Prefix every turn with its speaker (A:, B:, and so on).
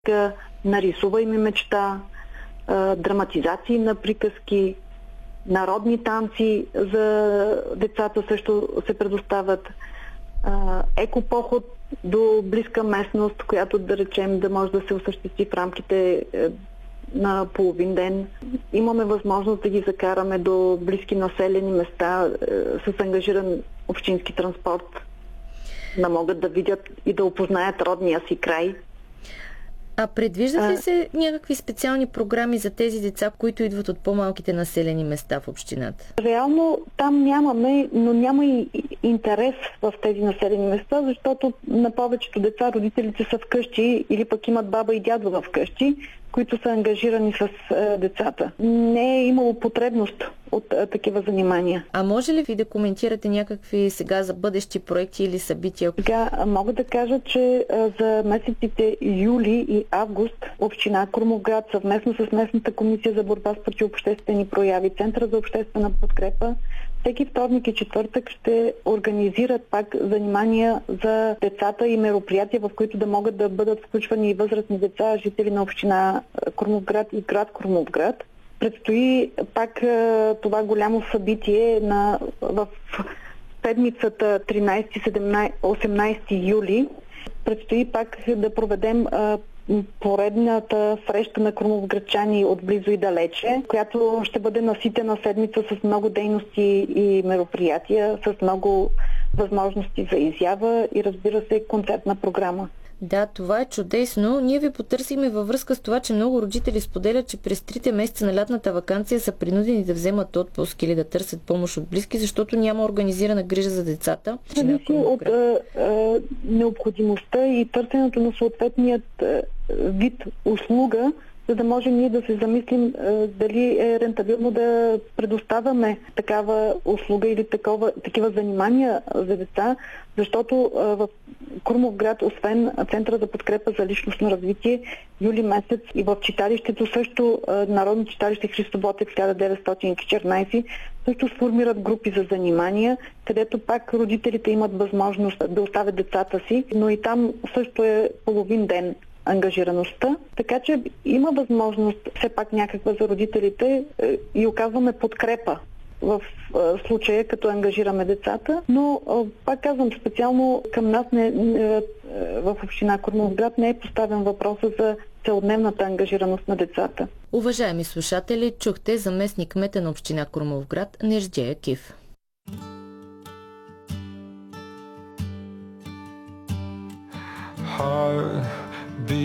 A: Нарисувай ми мечта, драматизации на приказки, народни танци за децата също се предоставят, екопоход до близка местност, която да речем да може да се осъществи в рамките на половин ден. Имаме възможност да ги закараме до близки населени места с ангажиран общински транспорт, да могат да видят и да опознаят родния си край.
B: А предвиждат ли се някакви специални програми за тези деца, които идват от по-малките населени места в общината?
A: Реално там нямаме, но няма и интерес в тези населени места, защото на повечето деца родителите са вкъщи или пък имат баба и дядо в къщи, които са ангажирани с децата. Не е имало потребност от такива занимания.
B: А може ли ви да коментирате някакви сега за бъдещи проекти или събития?
A: Сега мога да кажа, че за месеците юли и август община Крумовград съвместно с местната комисия за борба с противообществени прояви, Центъра за обществена подкрепа, всеки вторник и четвъртък ще организират пак занимания за децата и мероприятия, в които да могат да бъдат включвани и възрастни деца, жители на община Крумовград и град Крумовград. Предстои пак това голямо събитие в седмицата 13-18 юли. Предстои пак да проведем поредната среща на крумовградчани отблизо и далече, която ще бъде наситена седмица с много дейности и мероприятия, с много възможности за изява и, разбира се, концертна програма.
B: Да, това е чудесно. Ние ви потърсихме във връзка с това, че много родители споделят, че през 3 месеца на лятната ваканция са принудени да вземат отпуск или да търсят помощ от близки, защото няма организирана грижа за децата.
A: Зависи от необходимостта и търсенето на съответният вид услуга, за да можем ние да се замислим дали е рентабилно да предоставяме такава услуга или такива занимания за деца, защото в Крумовград, освен Центъра за подкрепа за личностно развитие, юли месец и в читалището също, Народно читалище Христо Ботев 1914, също сформират групи за занимания, където пак родителите имат възможност да оставят децата си, но и там също е половин ден ангажираността, така че има възможност все пак някаква за родителите и оказваме подкрепа в случая, като ангажираме децата, но пак казвам, специално към нас в община Крумовград не е поставен въпроса за целодневната ангажираност на децата.
B: Уважаеми слушатели, чухте заместник кмета на община Крумовград Нежджея Киф.
C: Heart